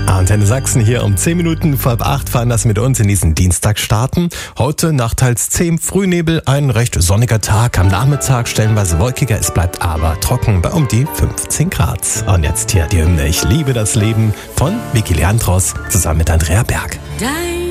Antenne Sachsen hier um 10 Minuten vor 8 fahren das mit uns in diesen Dienstag starten. Heute nach teils zähem Frühnebel, ein recht sonniger Tag. Am Nachmittag stellenweise wolkiger, es bleibt aber trocken bei um die 15 Grad. Und jetzt hier die Hymne Ich liebe das Leben von Vicky Leandros zusammen mit Andrea Berg. Dein